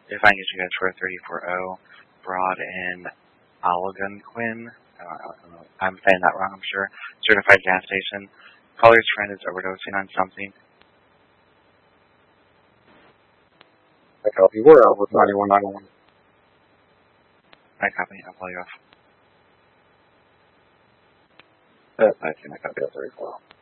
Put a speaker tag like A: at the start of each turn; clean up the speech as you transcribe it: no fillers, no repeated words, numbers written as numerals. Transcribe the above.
A: If I need you guys for a 340, Broad in Algonquin. I'm saying that wrong, I'm sure. Certified gas station. Caller's friend is overdosing on something.
B: I copy. We're out with 9191.
A: I copy. I'll call you off.
B: I think I copy. That's very well.